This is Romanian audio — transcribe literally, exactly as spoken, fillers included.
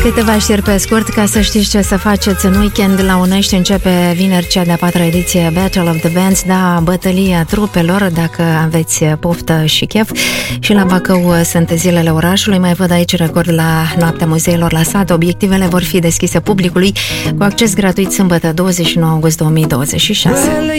Câteva știri pe scurt ca să știți ce să faceți în weekend. La Unești începe vineri cea de-a patra ediție Battle of the Bands, da, bătălia trupelor, dacă aveți poftă și chef. Și la Bacău sunt zilele orașului. Mai văd aici record la Noaptea Muzeilor la Sat. Obiectivele vor fi deschise publicului cu acces gratuit sâmbătă douăzeci și nouă august două mii douăzeci și șase.